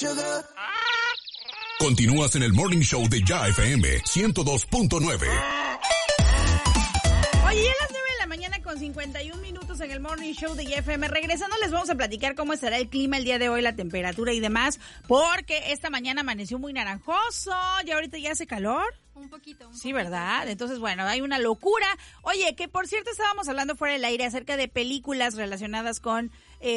Continúas en el Morning Show de Ya FM 102.9. Oye, ya a las 9 de la mañana con 51 minutos en el Morning Show de YFM. Regresando les vamos a platicar cómo estará el clima el día de hoy, la temperatura y demás, porque esta mañana amaneció muy naranjoso, y ahorita ya hace calor. Un poquito. Sí, ¿verdad? Entonces, bueno, hay una locura. Oye, que por cierto estábamos hablando fuera del aire acerca de películas relacionadas con,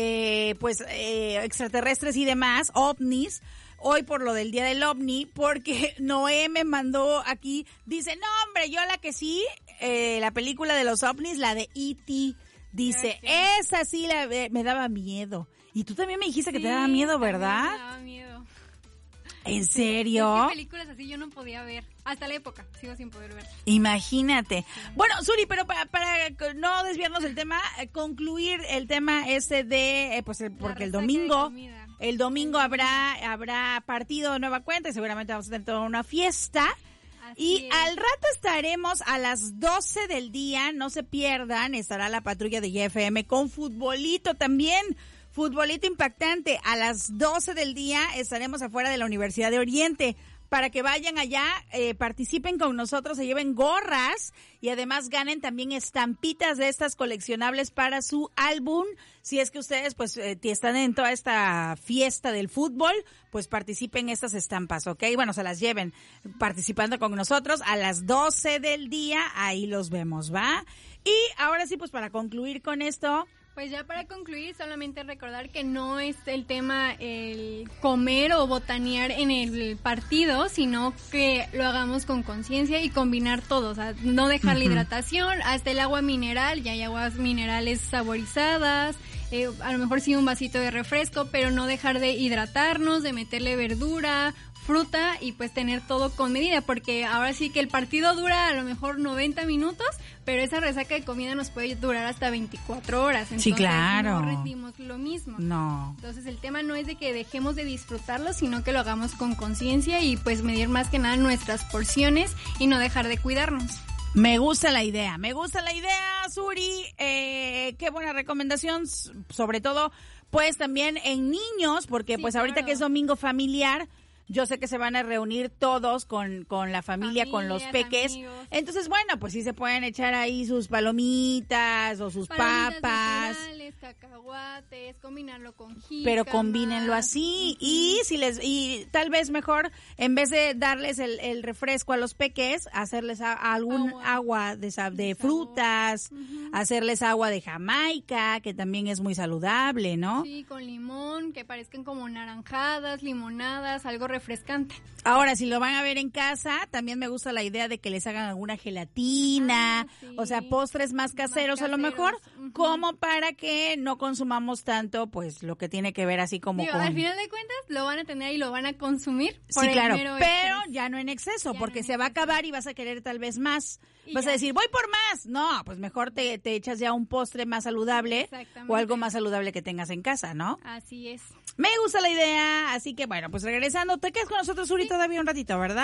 extraterrestres y demás, ovnis. Hoy por lo del Día del OVNI, porque Noé me mandó aquí, dice, no hombre, yo la que sí, la película de los ovnis, la de E.T., dice, esa sí me daba miedo. Y tú también me dijiste que te daba miedo, ¿verdad? Me daba miedo. ¿En serio? Es que películas así yo no podía ver, hasta la época, sigo sin poder ver. Imagínate. Sí. Bueno, Suri, pero para no desviarnos del tema, concluir el tema ese de, porque el domingo habrá partido de nueva cuenta y seguramente vamos a tener toda una fiesta. Así es. Al rato estaremos a las 12 del día, no se pierdan, estará la patrulla de YFM con futbolito también. Futbolito impactante, a las 12 del día estaremos afuera de la Universidad de Oriente para que vayan allá, participen con nosotros, se lleven gorras y además ganen también estampitas de estas coleccionables para su álbum. Si es que ustedes pues están en toda esta fiesta del fútbol, pues participen en estas estampas, ¿ok? Bueno, se las lleven participando con nosotros a las 12 del día, ahí los vemos, ¿va? Y ahora sí, pues para concluir con esto... Pues ya para concluir, solamente recordar que no es el tema el comer o botanear en el partido, sino que lo hagamos con conciencia y combinar todo, o sea, no dejar la hidratación, hasta el agua mineral, ya hay aguas minerales saborizadas, a lo mejor sí un vasito de refresco, pero no dejar de hidratarnos, de meterle verdura, fruta y pues tener todo con medida, porque ahora sí que el partido dura a lo mejor 90 minutos, pero esa resaca de comida nos puede durar hasta 24 horas. Entonces, sí, claro. No rendimos lo mismo. No. Entonces el tema no es de que dejemos de disfrutarlo, sino que lo hagamos con conciencia y pues medir más que nada nuestras porciones y no dejar de cuidarnos. Me gusta la idea, Suri, qué buena recomendación, sobre todo pues también en niños, porque sí, pues ahorita claro, que es domingo familiar, yo sé que se van a reunir todos con la familia, con los peques. Amigos. Entonces, bueno, pues sí se pueden echar ahí sus palomitas o sus papas. Naturales, cacahuates, combinarlo con jícama. Pero combínenlo así. Y y tal vez mejor, en vez de darles el refresco a los peques, hacerles algún agua de frutas, hacerles agua de Jamaica, que también es muy saludable, ¿no? Sí, con limón, que parezcan como naranjadas, limonadas, algo refrescante. Ahora, si lo van a ver en casa, también me gusta la idea de que les hagan alguna gelatina, sí, o sea, postres más caseros a lo mejor, como para que no consumamos tanto, pues, lo que tiene que ver así como con... Al final de cuentas, lo van a tener y lo van a consumir. Sí, claro, pero ya no en exceso, porque se va a acabar y vas a querer tal vez más. Vas a decir, voy por más. No, pues mejor te echas ya un postre más saludable o algo más saludable que tengas en casa, ¿no? Así es. Me gusta la idea, así que bueno, pues regresando, te quedas con nosotros, Uri, todavía un ratito, ¿verdad?